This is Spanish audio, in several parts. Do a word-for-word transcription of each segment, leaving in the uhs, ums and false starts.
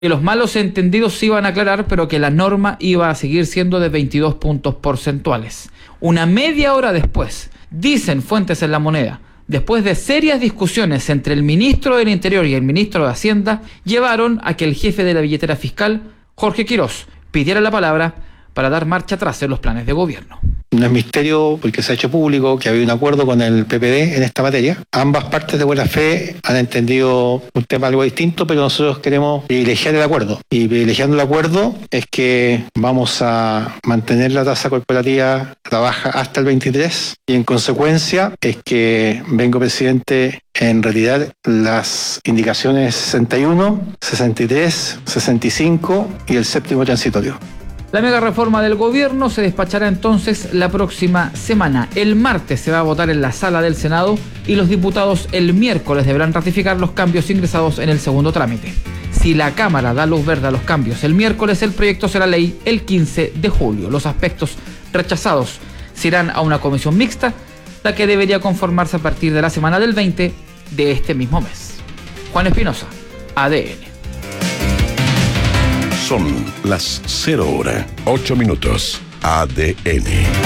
que los malos entendidos se iban a aclarar, pero que la norma iba a seguir siendo de veintidós puntos porcentuales. Una media hora después, dicen fuentes en La Moneda, después de serias discusiones entre el ministro del Interior y el ministro de Hacienda, llevaron a que el jefe de la billetera fiscal, Jorge Quirós, pidiera la palabra para dar marcha atrás en los planes de gobierno. No es misterio, porque se ha hecho público que había un acuerdo con el P P D en esta materia. Ambas partes de buena fe han entendido un tema algo distinto, pero nosotros queremos privilegiar el acuerdo. Y privilegiando el acuerdo es que vamos a mantener la tasa corporativa a la baja hasta el veintitrés, y en consecuencia es que, vengo presidente, en realidad las indicaciones sesenta y uno, sesenta y tres, sesenta y cinco y el séptimo transitorio. La mega reforma del gobierno se despachará entonces la próxima semana. El martes se va a votar en la sala del Senado y los diputados el miércoles deberán ratificar los cambios ingresados en el segundo trámite. Si la Cámara da luz verde a los cambios el miércoles, el proyecto será ley el quince de julio. Los aspectos rechazados se irán a una comisión mixta, la que debería conformarse a partir de la semana del veinte de este mismo mes. Juan Espinosa, A D N. Son las cero hora, ocho minutos. A D N.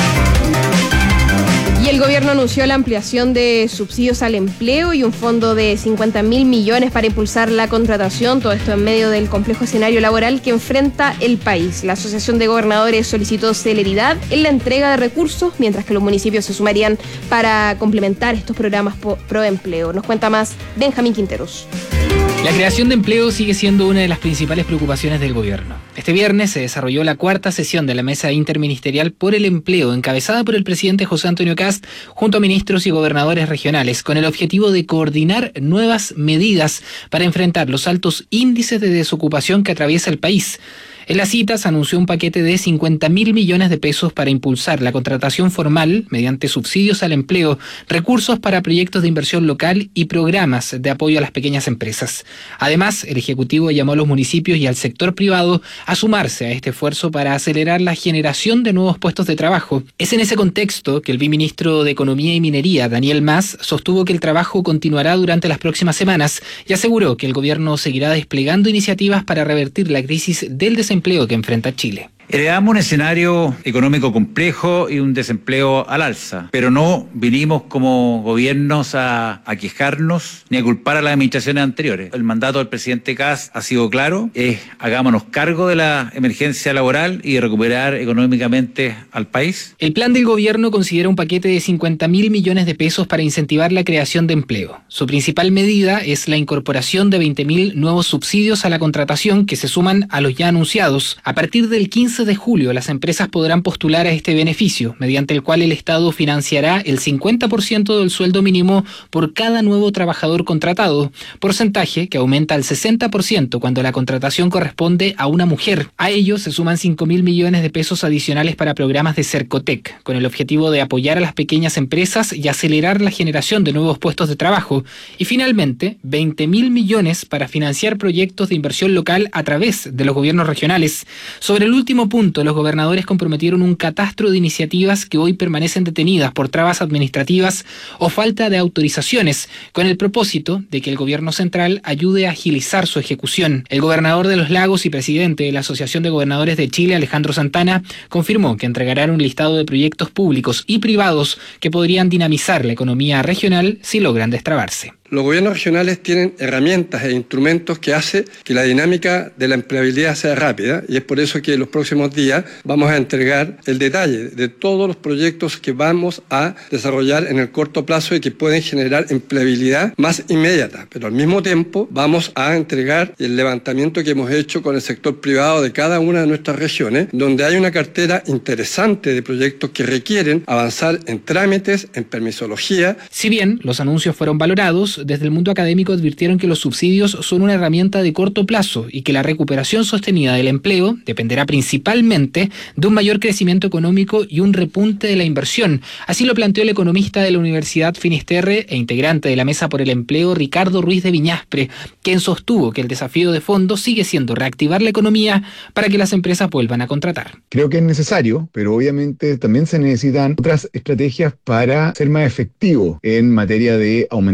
Y el gobierno anunció la ampliación de subsidios al empleo y un fondo de cincuenta mil millones para impulsar la contratación, todo esto en medio del complejo escenario laboral que enfrenta el país. La Asociación de Gobernadores solicitó celeridad en la entrega de recursos, mientras que los municipios se sumarían para complementar estos programas pro empleo. Nos cuenta más Benjamín Quinteros. La creación de empleo sigue siendo una de las principales preocupaciones del gobierno. Este viernes se desarrolló la cuarta sesión de la Mesa Interministerial por el Empleo, encabezada por el presidente José Antonio Kast, junto a ministros y gobernadores regionales, con el objetivo de coordinar nuevas medidas para enfrentar los altos índices de desocupación que atraviesa el país. En la cita se anunció un paquete de cincuenta mil millones de pesos para impulsar la contratación formal mediante subsidios al empleo, recursos para proyectos de inversión local y programas de apoyo a las pequeñas empresas. Además, el Ejecutivo llamó a los municipios y al sector privado a sumarse a este esfuerzo para acelerar la generación de nuevos puestos de trabajo. Es en ese contexto que el viceministro de Economía y Minería, Daniel Mas, sostuvo que el trabajo continuará durante las próximas semanas y aseguró que el gobierno seguirá desplegando iniciativas para revertir la crisis del desempleo empleo que enfrenta Chile. Heredamos un escenario económico complejo y un desempleo al alza, pero no vinimos como gobiernos a, a quejarnos ni a culpar a las administraciones anteriores. El mandato del presidente Kast ha sido claro, es hagámonos cargo de la emergencia laboral y de recuperar económicamente al país. El plan del gobierno considera un paquete de cincuenta mil millones de pesos para incentivar la creación de empleo. Su principal medida es la incorporación de veinte mil nuevos subsidios a la contratación que se suman a los ya anunciados. A partir del quince de julio, las empresas podrán postular a este beneficio, mediante el cual el Estado financiará el cincuenta por ciento del sueldo mínimo por cada nuevo trabajador contratado, porcentaje que aumenta al sesenta por ciento cuando la contratación corresponde a una mujer. A ello se suman cinco mil millones de pesos adicionales para programas de Cercotec, con el objetivo de apoyar a las pequeñas empresas y acelerar la generación de nuevos puestos de trabajo. Y finalmente, veinte mil millones para financiar proyectos de inversión local a través de los gobiernos regionales. Sobre el último punto, los gobernadores comprometieron un catastro de iniciativas que hoy permanecen detenidas por trabas administrativas o falta de autorizaciones, con el propósito de que el gobierno central ayude a agilizar su ejecución. El gobernador de Los Lagos y presidente de la Asociación de Gobernadores de Chile, Alejandro Santana, confirmó que entregarán un listado de proyectos públicos y privados que podrían dinamizar la economía regional si logran destrabarse. Los gobiernos regionales tienen herramientas e instrumentos que hacen que la dinámica de la empleabilidad sea rápida, y es por eso que en los próximos días vamos a entregar el detalle de todos los proyectos que vamos a desarrollar en el corto plazo y que pueden generar empleabilidad más inmediata. Pero al mismo tiempo vamos a entregar el levantamiento que hemos hecho con el sector privado de cada una de nuestras regiones, donde hay una cartera interesante de proyectos que requieren avanzar en trámites, en permisología. Si bien los anuncios fueron valorados, desde el mundo académico advirtieron que los subsidios son una herramienta de corto plazo y que la recuperación sostenida del empleo dependerá principalmente de un mayor crecimiento económico y un repunte de la inversión. Así lo planteó el economista de la Universidad Finisterre e integrante de la Mesa por el Empleo, Ricardo Ruiz de Viñaspre, quien sostuvo que el desafío de fondo sigue siendo reactivar la economía para que las empresas vuelvan a contratar. Creo que es necesario, pero obviamente también se necesitan otras estrategias para ser más efectivo en materia de aumentar los puestos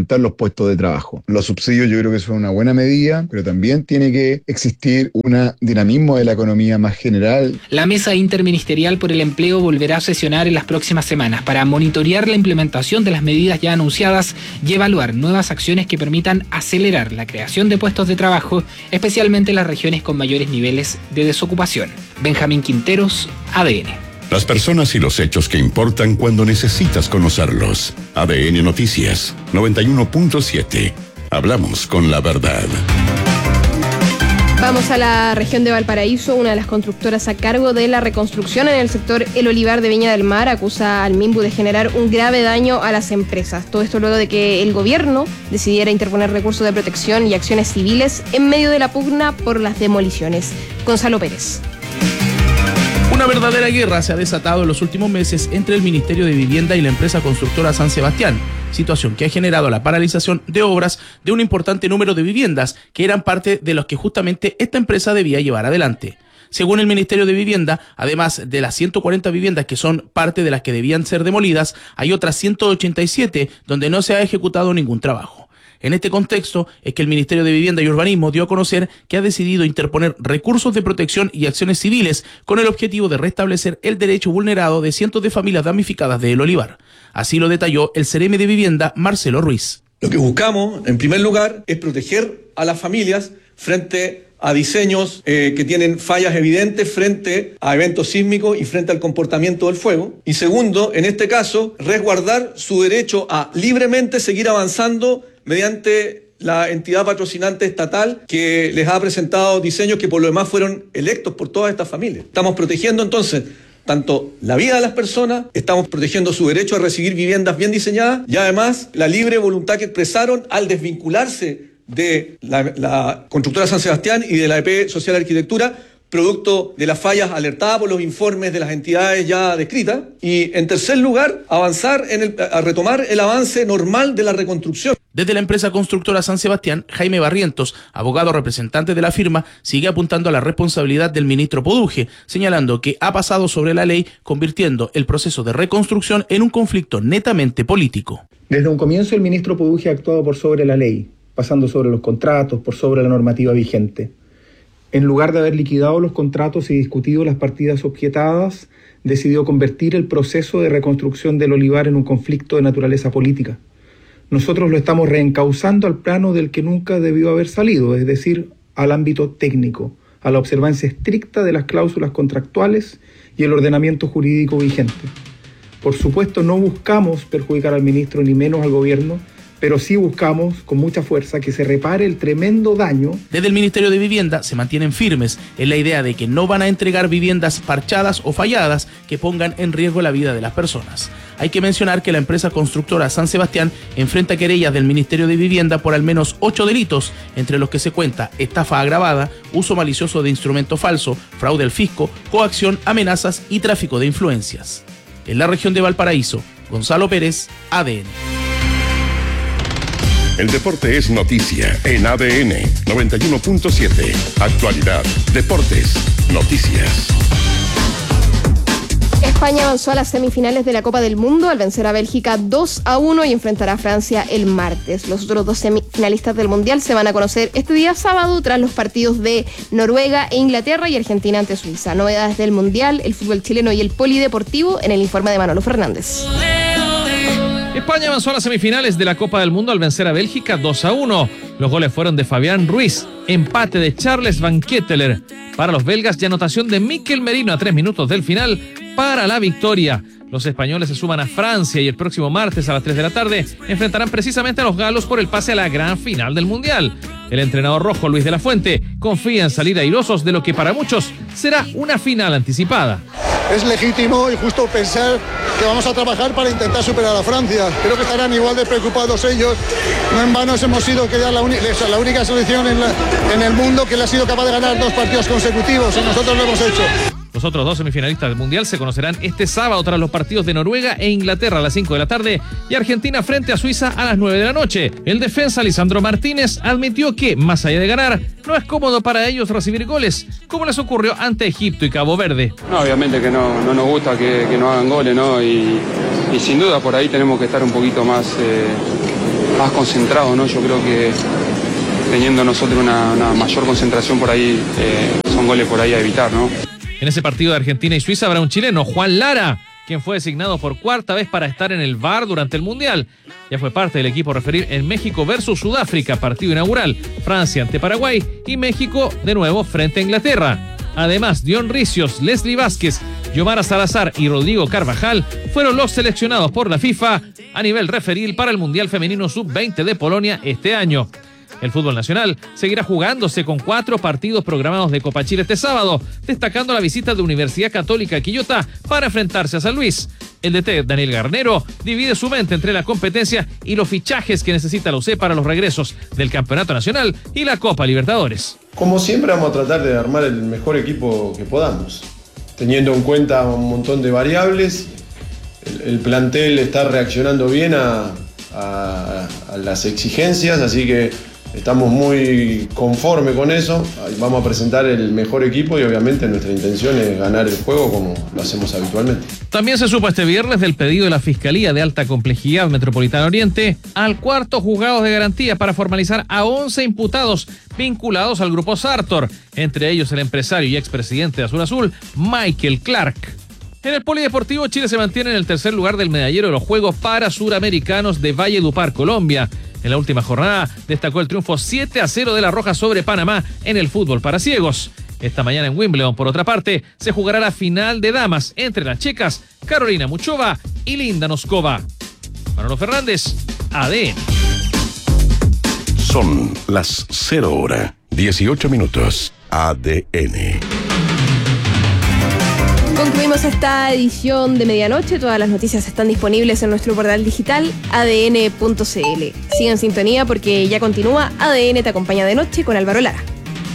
puestos de trabajo. Los subsidios yo creo que son una buena medida, pero también tiene que existir un dinamismo de la economía más general. La Mesa Interministerial por el Empleo volverá a sesionar en las próximas semanas para monitorear la implementación de las medidas ya anunciadas y evaluar nuevas acciones que permitan acelerar la creación de puestos de trabajo, especialmente en las regiones con mayores niveles de desocupación. Benjamín Quinteros, A D N. Las personas y los hechos que importan cuando necesitas conocerlos. A D N Noticias, noventa y uno punto siete. Hablamos con la verdad. Vamos a la región de Valparaíso. Una de las constructoras a cargo de la reconstrucción en el sector El Olivar de Viña del Mar acusa al Minbu de generar un grave daño a las empresas. Todo esto luego de que el gobierno decidiera interponer recursos de protección y acciones civiles en medio de la pugna por las demoliciones. Gonzalo Pérez. Una verdadera guerra se ha desatado en los últimos meses entre el Ministerio de Vivienda y la empresa constructora San Sebastián, situación que ha generado la paralización de obras de un importante número de viviendas que eran parte de los que justamente esta empresa debía llevar adelante. Según el Ministerio de Vivienda, además de las ciento cuarenta viviendas que son parte de las que debían ser demolidas, hay otras ciento ochenta y siete donde no se ha ejecutado ningún trabajo. En este contexto es que el Ministerio de Vivienda y Urbanismo dio a conocer que ha decidido interponer recursos de protección y acciones civiles con el objetivo de restablecer el derecho vulnerado de cientos de familias damnificadas de El Olivar. Así lo detalló el Ceremi de Vivienda, Marcelo Ruiz. Lo que buscamos, en primer lugar, es proteger a las familias frente a diseños eh, que tienen fallas evidentes frente a eventos sísmicos y frente al comportamiento del fuego. Y segundo, en este caso, resguardar su derecho a libremente seguir avanzando mediante la entidad patrocinante estatal que les ha presentado diseños que por lo demás fueron electos por todas estas familias. Estamos protegiendo entonces tanto la vida de las personas, estamos protegiendo su derecho a recibir viviendas bien diseñadas y además la libre voluntad que expresaron al desvincularse de la, la constructora San Sebastián y de la E P Social Arquitectura, producto de las fallas alertadas por los informes de las entidades ya descritas. Y en tercer lugar, avanzar en el, a retomar el avance normal de la reconstrucción. Desde la empresa constructora San Sebastián, Jaime Barrientos, abogado representante de la firma, sigue apuntando a la responsabilidad del ministro Poduje, señalando que ha pasado sobre la ley, convirtiendo el proceso de reconstrucción en un conflicto netamente político. Desde un comienzo el ministro Poduje ha actuado por sobre la ley, pasando sobre los contratos, por sobre la normativa vigente. En lugar de haber liquidado los contratos y discutido las partidas objetadas, decidió convertir el proceso de reconstrucción del Olivar en un conflicto de naturaleza política. Nosotros lo estamos reencauzando al plano del que nunca debió haber salido, es decir, al ámbito técnico, a la observancia estricta de las cláusulas contractuales y el ordenamiento jurídico vigente. Por supuesto, no buscamos perjudicar al ministro ni menos al gobierno, pero sí buscamos con mucha fuerza que se repare el tremendo daño. Desde el Ministerio de Vivienda se mantienen firmes en la idea de que no van a entregar viviendas parchadas o falladas que pongan en riesgo la vida de las personas. Hay que mencionar que la empresa constructora San Sebastián enfrenta querellas del Ministerio de Vivienda por al menos ocho delitos, entre los que se cuenta estafa agravada, uso malicioso de instrumento falso, fraude al fisco, coacción, amenazas y tráfico de influencias. En la región de Valparaíso, Gonzalo Pérez, A D N. El deporte es noticia en A D N noventa y uno punto siete. Actualidad, deportes, noticias. España avanzó a las semifinales de la Copa del Mundo al vencer a Bélgica dos a uno y enfrentará a Francia el martes. Los otros dos semifinalistas del Mundial se van a conocer este día sábado tras los partidos de Noruega e Inglaterra y Argentina ante Suiza. Novedades del Mundial, el fútbol chileno y el polideportivo en el informe de Manolo Fernández. España avanzó a las semifinales de la Copa del Mundo al vencer a Bélgica dos a uno. Los goles fueron de Fabián Ruiz, empate de Charles Van Ketteler para los belgas y anotación de Mikel Merino a tres minutos del final para la victoria. Los españoles se suman a Francia y el próximo martes a las tres de la tarde enfrentarán precisamente a los galos por el pase a la gran final del Mundial. El entrenador rojo Luis de la Fuente confía en salir airosos de lo que para muchos será una final anticipada. Es legítimo y justo pensar que vamos a trabajar para intentar superar a Francia. Creo que estarán igual de preocupados ellos. No en vano hemos sido que ya la, la única selección en, la, en el mundo que le ha sido capaz de ganar dos partidos consecutivos y nosotros lo hemos hecho. Los otros dos semifinalistas del Mundial se conocerán este sábado tras los partidos de Noruega e Inglaterra a las cinco de la tarde y Argentina frente a Suiza a las nueve de la noche. El defensa Lisandro Martínez admitió que, más allá de ganar, no es cómodo para ellos recibir goles, como les ocurrió ante Egipto y Cabo Verde. No, obviamente que no, no nos gusta que, que no hagan goles, ¿no? Y, y sin duda por ahí tenemos que estar un poquito más... Eh... más concentrados, ¿no? Yo creo que teniendo nosotros una, una mayor concentración por ahí, eh, son goles por ahí a evitar, ¿no? En ese partido de Argentina y Suiza habrá un chileno, Juan Lara, quien fue designado por cuarta vez para estar en el V A R durante el Mundial. Ya fue parte del equipo a referir en México versus Sudáfrica, partido inaugural, Francia ante Paraguay y México de nuevo frente a Inglaterra. Además, Dion Ricios, Leslie Vázquez, Yomara Salazar y Rodrigo Carvajal fueron los seleccionados por la FIFA a nivel referil para el Mundial Femenino sub veinte de Polonia este año. El fútbol nacional seguirá jugándose con cuatro partidos programados de Copa Chile este sábado, destacando la visita de Universidad Católica Quillota para enfrentarse a San Luis. El D T Daniel Garnero divide su mente entre la competencia y los fichajes que necesita la U C para los regresos del Campeonato Nacional y la Copa Libertadores. Como siempre vamos a tratar de armar el mejor equipo que podamos, teniendo en cuenta un montón de variables. El, el plantel está reaccionando bien a, a, a las exigencias, así que estamos muy conformes con eso. Vamos a presentar el mejor equipo y obviamente nuestra intención es ganar el juego como lo hacemos habitualmente. También se supo este viernes del pedido de la Fiscalía de Alta Complejidad Metropolitana Oriente al cuarto juzgado de garantía para formalizar a once imputados vinculados al grupo Sartor, entre ellos el empresario y expresidente de Azul Azul, Michael Clark. En el polideportivo, Chile se mantiene en el tercer lugar del medallero de los Juegos para Suramericanos de Valledupar, Colombia. En la última jornada destacó el triunfo siete a cero de la Roja sobre Panamá en el fútbol para ciegos. Esta mañana en Wimbledon, por otra parte, se jugará la final de damas entre las checas Carolina Muchova y Linda Noskova. Manolo Fernández, A D N. Son las cero hora, dieciocho minutos. A D N. Concluimos esta edición de medianoche. Todas las noticias están disponibles en nuestro portal digital a d n punto c l. Sigan en sintonía porque ya continúa A D N te acompaña de noche con Álvaro Lara.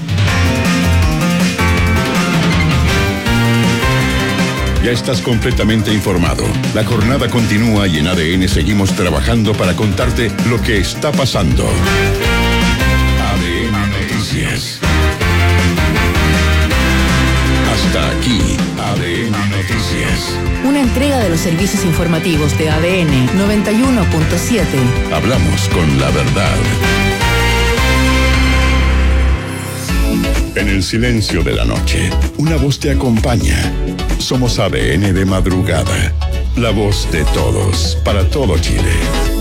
Ya estás completamente informado. La jornada continúa y en A D N seguimos trabajando para contarte lo que está pasando. A D N Noticias. Hasta aquí, A D N Noticias. Una entrega de los servicios informativos de A D N noventa y uno punto siete. Hablamos con la verdad. En el silencio de la noche, una voz te acompaña. Somos A D N de madrugada. La voz de todos, para todo Chile.